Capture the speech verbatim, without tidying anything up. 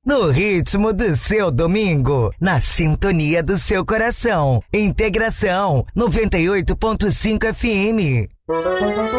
No ritmo do seu domingo, na sintonia do seu coração. Integração noventa e oito ponto cinco F M.